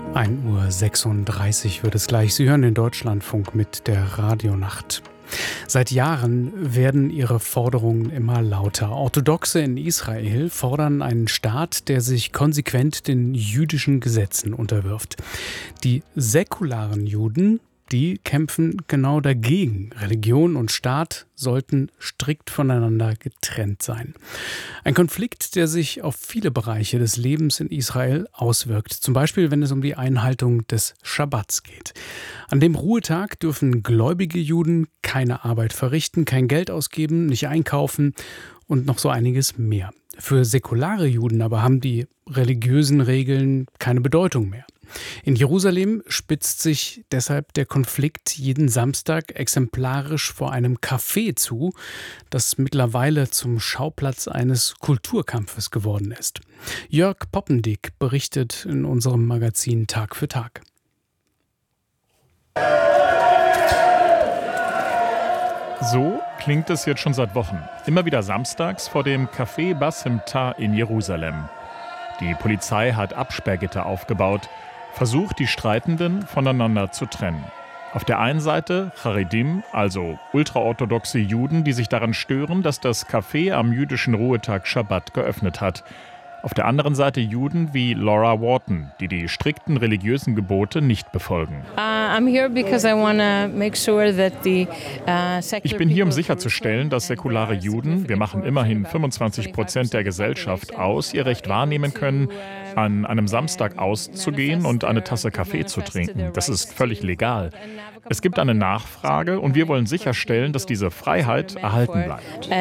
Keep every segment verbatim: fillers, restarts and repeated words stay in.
ein Uhr sechsunddreißig wird es gleich. Sie hören den Deutschlandfunk mit der Radionacht. Seit Jahren werden ihre Forderungen immer lauter. Orthodoxe in Israel fordern einen Staat, der sich konsequent den jüdischen Gesetzen unterwirft. Die säkularen Juden, die kämpfen genau dagegen. Religion und Staat sollten strikt voneinander getrennt sein. Ein Konflikt, der sich auf viele Bereiche des Lebens in Israel auswirkt. Zum Beispiel, wenn es um die Einhaltung des Schabbats geht. An dem Ruhetag dürfen gläubige Juden keine Arbeit verrichten, kein Geld ausgeben, nicht einkaufen und noch so einiges mehr. Für säkulare Juden aber haben die religiösen Regeln keine Bedeutung mehr. In Jerusalem spitzt sich deshalb der Konflikt jeden Samstag exemplarisch vor einem Café zu, das mittlerweile zum Schauplatz eines Kulturkampfes geworden ist. Jörg Poppendick berichtet in unserem Magazin Tag für Tag. So klingt es jetzt schon seit Wochen. Immer wieder samstags vor dem Café Basimta in Jerusalem. Die Polizei hat Absperrgitter aufgebaut, versucht, die Streitenden voneinander zu trennen. Auf der einen Seite Charedim, also ultraorthodoxe Juden, die sich daran stören, dass das Café am jüdischen Ruhetag Schabbat geöffnet hat. Auf der anderen Seite Juden wie Laura Wharton, die die strikten religiösen Gebote nicht befolgen. Ich bin hier, um sicherzustellen, dass säkulare Juden, wir machen immerhin fünfundzwanzig Prozent der Gesellschaft aus, ihr Recht wahrnehmen können, an einem Samstag auszugehen und eine Tasse Kaffee zu trinken. Das ist völlig legal. Es gibt eine Nachfrage und wir wollen sicherstellen, dass diese Freiheit erhalten bleibt.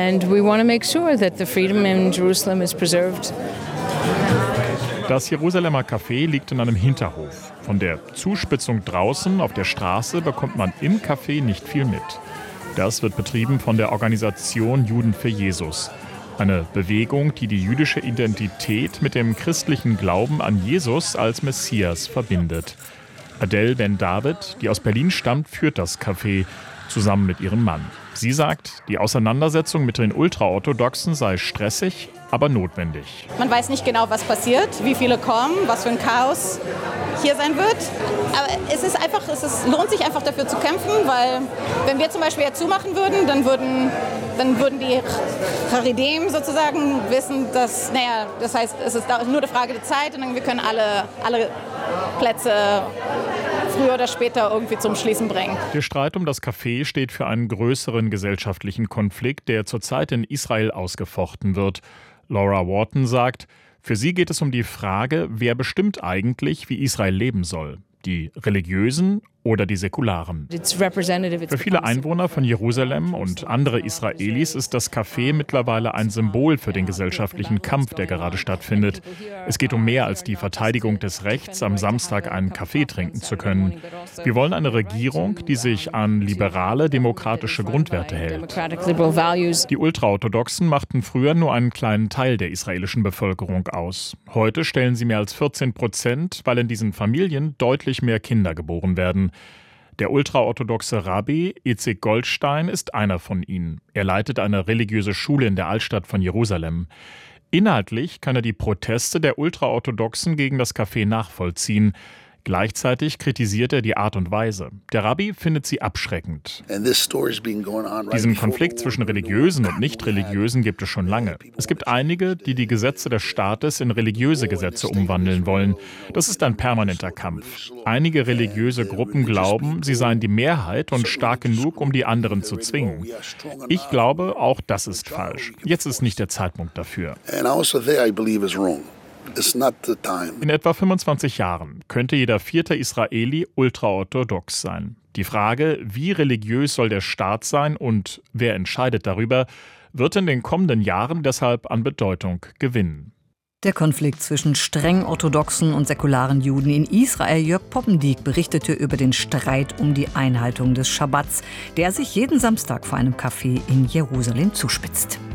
Das Jerusalemer Café liegt in einem Hinterhof. Von der Zuspitzung draußen auf der Straße bekommt man im Café nicht viel mit. Das wird betrieben von der Organisation Juden für Jesus. Eine Bewegung, die die jüdische Identität mit dem christlichen Glauben an Jesus als Messias verbindet. Adele Ben-David, die aus Berlin stammt, führt das Café zusammen mit ihrem Mann. Sie sagt, die Auseinandersetzung mit den Ultraorthodoxen sei stressig, aber notwendig. Man weiß nicht genau, was passiert, wie viele kommen, was für ein Chaos hier sein wird. Aber es ist einfach, es ist, lohnt sich einfach dafür zu kämpfen, weil wenn wir zum Beispiel jetzt zumachen würden, dann würden, dann würden die Charedim sozusagen wissen, dass, naja, das heißt, es ist nur eine Frage der Zeit und dann wir können alle, alle Plätze früher oder später irgendwie zum Schließen bringen. Der Streit um das Café steht für einen größeren gesellschaftlichen Konflikt, der zurzeit in Israel ausgefochten wird. Laura Wharton sagt, für sie geht es um die Frage, wer bestimmt eigentlich, wie Israel leben soll. Die Religiösen oder die Säkularen. Für viele Einwohner von Jerusalem und andere Israelis ist das Café mittlerweile ein Symbol für den gesellschaftlichen Kampf, der gerade stattfindet. Es geht um mehr als die Verteidigung des Rechts, am Samstag einen Kaffee trinken zu können. Wir wollen eine Regierung, die sich an liberale, demokratische Grundwerte hält. Die Ultraorthodoxen machten früher nur einen kleinen Teil der israelischen Bevölkerung aus. Heute stellen sie mehr als vierzehn Prozent, weil in diesen Familien deutlich mehr Kinder geboren werden. Der ultraorthodoxe Rabbi Itzik Goldstein ist einer von ihnen. Er leitet eine religiöse Schule in der Altstadt von Jerusalem. Inhaltlich kann er die Proteste der Ultraorthodoxen gegen das Café nachvollziehen. Gleichzeitig kritisiert er die Art und Weise. Der Rabbi findet sie abschreckend. Diesen Konflikt zwischen Religiösen und Nicht-Religiösen gibt es schon lange. Es gibt einige, die die Gesetze des Staates in religiöse Gesetze umwandeln wollen. Das ist ein permanenter Kampf. Einige religiöse Gruppen glauben, sie seien die Mehrheit und stark genug, um die anderen zu zwingen. Ich glaube, auch das ist falsch. Jetzt ist nicht der Zeitpunkt dafür. In etwa fünfundzwanzig Jahren könnte jeder vierte Israeli ultraorthodox sein. Die Frage, wie religiös soll der Staat sein und wer entscheidet darüber, wird in den kommenden Jahren deshalb an Bedeutung gewinnen. Der Konflikt zwischen streng orthodoxen und säkularen Juden in Israel. Jörg Poppendiek berichtete über den Streit um die Einhaltung des Schabbats, der sich jeden Samstag vor einem Café in Jerusalem zuspitzt.